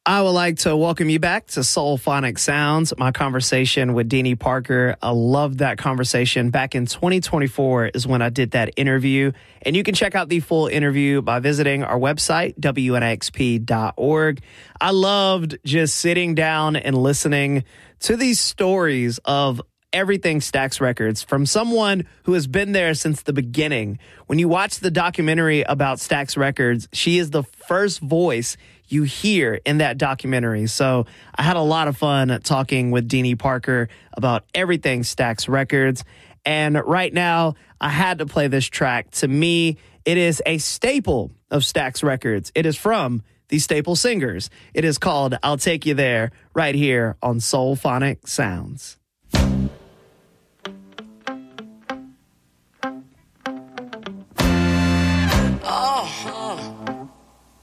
I would like to welcome you back to Soulphonic Sounds, my conversation with Deanie Parker. I loved that conversation. Back in 2024 is when I did that interview. And you can check out the full interview by visiting our website, wnxp.org. I loved just sitting down and listening to these stories of everything Stax Records from someone who has been there since the beginning. When you watch the documentary about Stax Records, she is the first voice you hear in that documentary. So I had a lot of fun talking with Deanie Parker about everything Stax Records. And right now, I had to play this track. To me, it is a staple of Stax Records. It is from the Staple Singers. It is called I'll Take You There right here on Soulphonic Sounds.